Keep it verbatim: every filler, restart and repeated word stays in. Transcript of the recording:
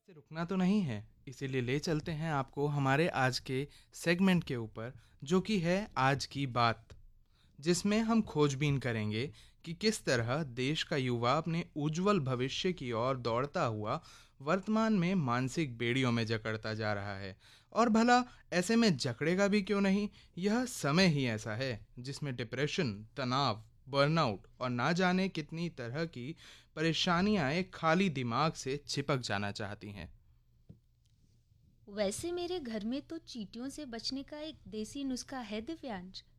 से रुकना तो नहीं है, इसीलिए ले चलते हैं आपको हमारे आज के सेगमेंट के ऊपर, जो कि है आज की बात, जिसमें हम खोजबीन करेंगे कि किस तरह देश का युवा अपने उज्जवल भविष्य की ओर दौड़ता हुआ वर्तमान में मानसिक बेड़ियों में जकड़ता जा रहा है। और भला ऐसे में जकड़ेगा भी क्यों नहीं। यह समय ही ऐसा है जिसमें डिप्रेशन, तनाव, बर्नआउट और ना जाने कितनी तरह की परेशानियां एक खाली दिमाग से चिपक जाना चाहती हैं। वैसे मेरे घर में तो चींटियों से बचने का एक देसी नुस्खा है दिव्यांश।